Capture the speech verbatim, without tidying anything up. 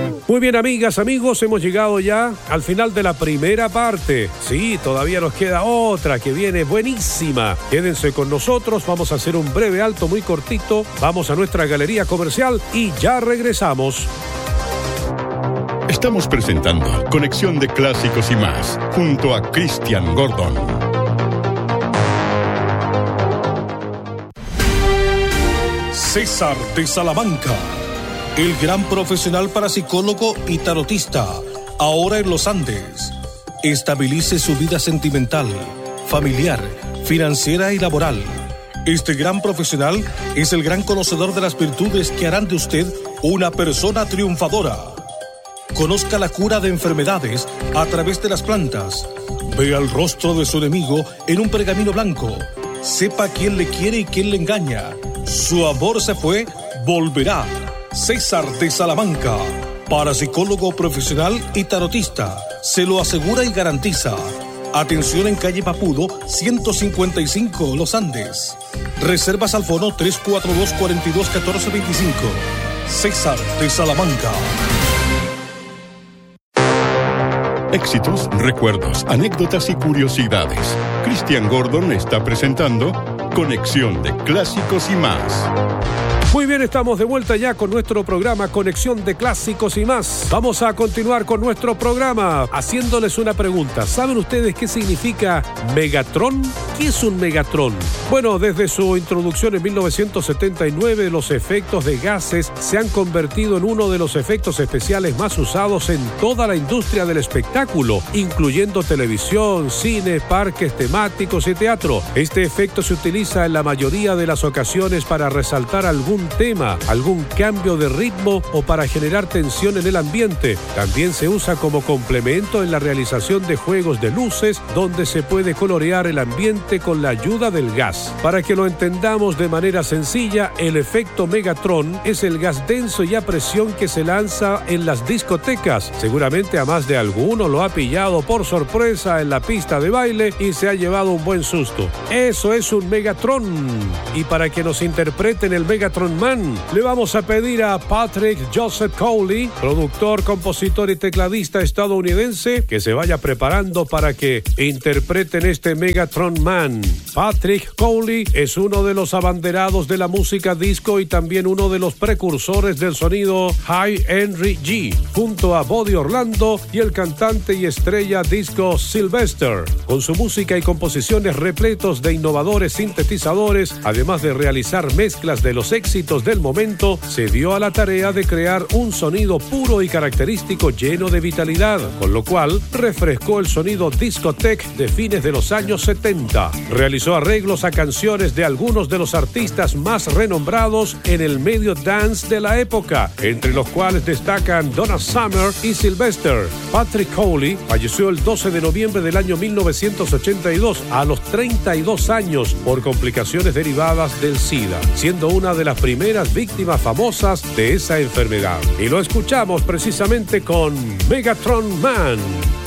Muy bien, amigas, amigos, hemos llegado ya al final de la primera parte. Sí, todavía nos queda otra que viene buenísima. Quédense con nosotros, vamos a hacer un breve alto muy cortito. Vamos a nuestra galería comercial y ya regresamos. Estamos presentando Conexión de Clásicos y más, junto a Cristian Gordon. César de Salamanca, el gran profesional parapsicólogo y tarotista, ahora en los Andes. Estabilice su vida sentimental, familiar, financiera y laboral. Este gran profesional es el gran conocedor de las virtudes que harán de usted una persona triunfadora. Conozca la cura de enfermedades a través de las plantas. Vea el rostro de su enemigo en un pergamino blanco. Sepa quién le quiere y quién le engaña. Su amor se fue, volverá. César de Salamanca, parapsicólogo profesional y tarotista, se lo asegura y garantiza. Atención en calle Papudo, ciento cincuenta y cinco, Los Andes. Reservas al fono tres cuatro dos, cuatro dos, uno cuatro dos cinco. César de Salamanca. Éxitos, recuerdos, anécdotas y curiosidades. Cristian Gordon está presentando Conexión de Clásicos y más. Muy bien, estamos de vuelta ya con nuestro programa Conexión de Clásicos y más. Vamos a continuar con nuestro programa haciéndoles una pregunta. ¿Saben ustedes qué significa Megatron? ¿Qué es un Megatron? Bueno, desde su introducción en mil novecientos setenta y nueve, los efectos de gases se han convertido en uno de los efectos especiales más usados en toda la industria del espectáculo, incluyendo televisión, cine, parques temáticos y teatro. Este efecto se utiliza en la mayoría de las ocasiones para resaltar algún tema, algún cambio de ritmo o para generar tensión en el ambiente. También se usa como complemento en la realización de juegos de luces, donde se puede colorear el ambiente con la ayuda del gas. Para que lo entendamos de manera sencilla, el efecto Megatron es el gas denso y a presión que se lanza en las discotecas. Seguramente a más de alguno lo ha pillado por sorpresa en la pista de baile y se ha llevado un buen susto. Eso es un Megatron. Y para que nos interpreten el Megatron Man, le vamos a pedir a Patrick Joseph Cowley, productor, compositor y tecladista estadounidense, que se vaya preparando para que interpreten este Megatron Man. Patrick Cowley es uno de los abanderados de la música disco y también uno de los precursores del sonido High Henry G, junto a Buddy Orlando y el cantante y estrella disco Sylvester. Con su música y composiciones repletos de innovadores sintetizadores, además de realizar mezclas de los éxitos del momento, se dio a la tarea de crear un sonido puro y característico lleno de vitalidad, con lo cual refrescó el sonido discotech de fines de los años setenta. Realizó arreglos a canciones de algunos de los artistas más renombrados en el medio dance de la época, entre los cuales destacan Donna Summer y Sylvester. Patrick Cowley falleció el doce de noviembre del año mil novecientos ochenta y dos a los treinta y dos años por complicaciones derivadas del SIDA, siendo una de las primeras víctimas famosas de esa enfermedad. Y lo escuchamos precisamente con Megatron Man.